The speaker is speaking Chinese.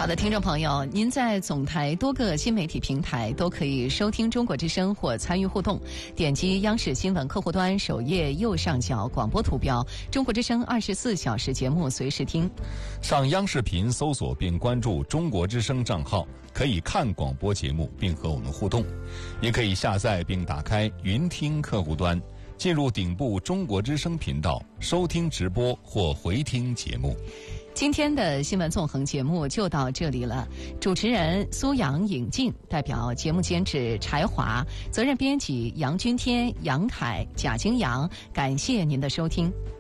好的，听众朋友，您在总台多个新媒体平台都可以收听中国之声或参与互动。点击央视新闻客户端首页右上角广播图标，中国之声24小时节目随时听。 上央视频搜索并关注中国之声账号，可以看广播节目并和我们互动。也可以下载并打开云听客户端，进入顶部中国之声频道，收听直播或回听节目。 今天的新闻纵横节目就到这里了，主持人苏阳、尹静，代表节目监制柴华，责任编辑杨君天、杨凯、贾京阳，感谢您的收听。